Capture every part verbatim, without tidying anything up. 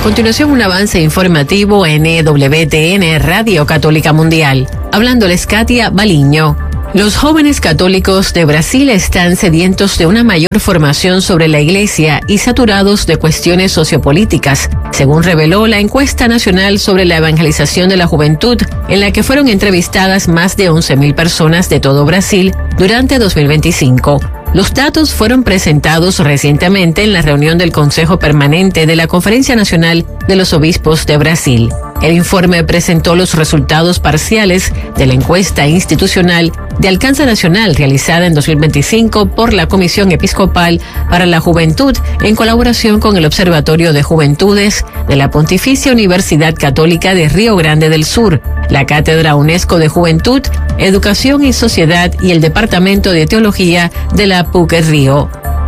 continuación, un avance informativo en E W T N Radio Católica Mundial. Hablándoles Katia Baliño. Los jóvenes católicos de Brasil están sedientos de una mayor formación sobre la Iglesia y saturados de cuestiones sociopolíticas, según reveló la encuesta nacional sobre la evangelización de la juventud, en la que fueron entrevistadas más de once mil personas de todo Brasil durante dos mil veinticinco. Los datos fueron presentados recientemente en la reunión del Consejo Permanente de la Conferencia Nacional de los Obispos de Brasil. El informe presentó los resultados parciales de la encuesta institucional de alcance nacional realizada en dos mil veinticinco por la Comisión Episcopal para la Juventud en colaboración con el Observatorio de Juventudes de la Pontificia Universidad Católica de Río Grande del Sur, la Cátedra UNESCO de Juventud, Educación y Sociedad y el Departamento de Teología de la P U C Río.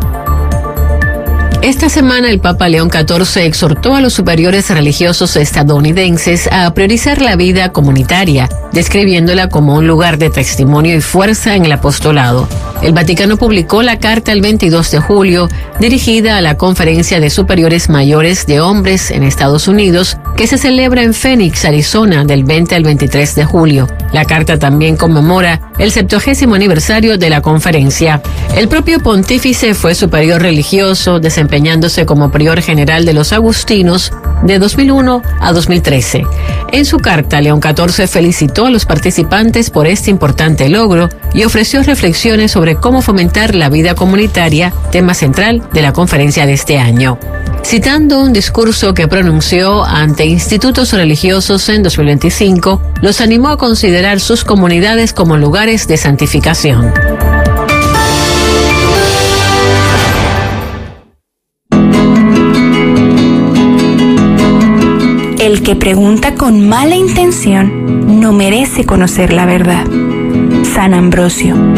Esta semana el Papa León catorce exhortó a los superiores religiosos estadounidenses a priorizar la vida comunitaria, describiéndola como un lugar de testimonio y fuerza en el apostolado. El Vaticano publicó la carta el veintidós de julio, dirigida a la Conferencia de Superiores Mayores de Hombres en Estados Unidos, que se celebra en Phoenix, Arizona, del veinte al veintitrés de julio. La carta también conmemora el septuagésimo aniversario de la conferencia. El propio pontífice fue superior religioso, desempeñándose como prior general de los agustinos de dos mil uno a dos mil trece. En su carta, León catorce felicitó a los participantes por este importante logro y ofreció reflexiones sobre cómo fomentar la vida comunitaria, tema central de la conferencia de este año. Citando un discurso que pronunció ante institutos religiosos en dos mil veinticinco, los animó a considerar sus comunidades como lugares de santificación. El que pregunta con mala intención no merece conocer la verdad. San Ambrosio.